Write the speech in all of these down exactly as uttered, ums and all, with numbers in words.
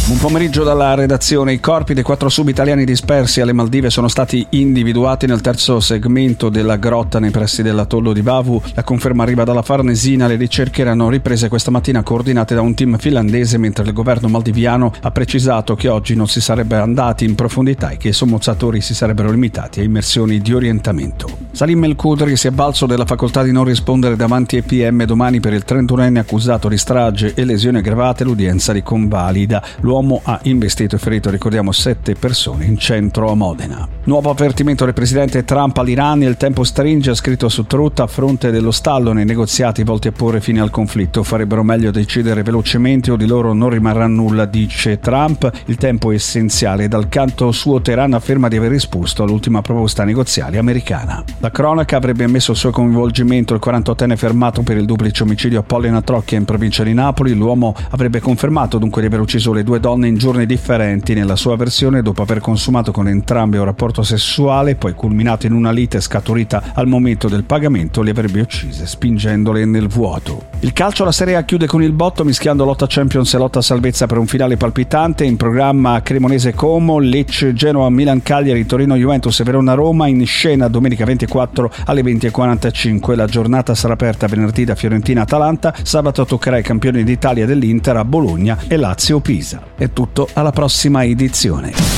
Buon pomeriggio dalla redazione. I corpi dei quattro sub italiani dispersi alle Maldive sono stati individuati nel terzo segmento della grotta nei pressi dell'atollo di Vavu. La conferma arriva dalla Farnesina. Le ricerche erano riprese questa mattina coordinate da un team finlandese, mentre il governo maldiviano ha precisato che oggi non si sarebbe andati in profondità e che i sommozzatori si sarebbero limitati a immersioni di orientamento. Salim El Khudri si è avvalso della facoltà di non rispondere davanti ai P M domani per il trentunenne accusato di strage e lesioni aggravate. L'udienza li convalida. L'uomo ha investito e ferito, ricordiamo, sette persone in centro a Modena. Nuovo avvertimento del presidente Trump all'Iran. Il tempo stringe, ha scritto su Truth, a fronte dello stallo nei negoziati volti a porre fine al conflitto. Farebbero meglio a decidere velocemente o di loro non rimarrà nulla, dice Trump. Il tempo è essenziale. Dal canto suo Teheran afferma di aver risposto all'ultima proposta negoziale americana. La cronaca avrebbe ammesso il suo coinvolgimento. Il quarantottenne fermato per il duplice omicidio a Pollena Trocchia in provincia di Napoli. L'uomo avrebbe confermato dunque di aver ucciso le due donne in giorni differenti. Nella sua versione, dopo aver consumato con entrambe un rapporto sessuale, poi culminato in una lite scaturita al momento del pagamento, le avrebbe uccise spingendole nel vuoto. Il calcio, la Serie A chiude con il botto, mischiando lotta Champions e lotta salvezza per un finale palpitante. In programma Cremonese Como, Lecce Genoa, Milan Cagliari, Torino Juventus e Verona Roma. In scena domenica ventiquattro alle venti e quarantacinque. La giornata sarà aperta venerdì da Fiorentina Atalanta. Sabato toccherà ai campioni d'Italia dell'Inter a Bologna e Lazio Pisa. È tutto, alla prossima edizione.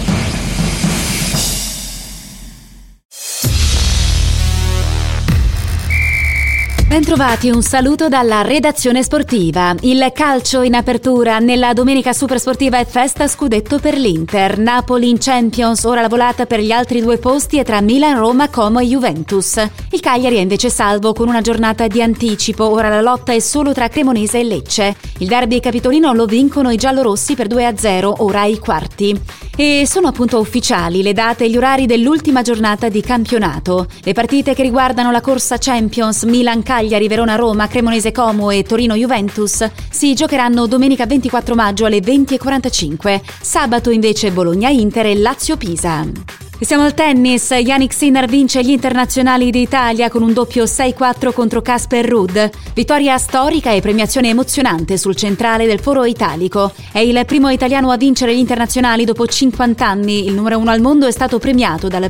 Bentrovati, un saluto dalla redazione sportiva. Il calcio in apertura. Nella domenica supersportiva è festa scudetto per l'Inter. Napoli in Champions, ora la volata per gli altri due posti è tra Milan, Roma, Como e Juventus. Il Cagliari è invece salvo con una giornata di anticipo, ora la lotta è solo tra Cremonese e Lecce. Il derby capitolino lo vincono i giallorossi per due a zero, ora ai quarti. E sono appunto ufficiali le date e gli orari dell'ultima giornata di campionato. Le partite che riguardano la corsa Champions, Milan Cagliari, Verona Roma, Cremonese Como e Torino Juventus, si giocheranno domenica ventiquattro maggio alle venti e quarantacinque. Sabato invece Bologna Inter e Lazio Pisa. E siamo al tennis. Jannik Sinner vince gli internazionali d'Italia con un doppio sei quattro contro Casper Ruud. Vittoria storica e premiazione emozionante sul centrale del Foro Italico. È il primo italiano a vincere gli internazionali dopo cinquanta anni. Il numero uno al mondo è stato premiato dal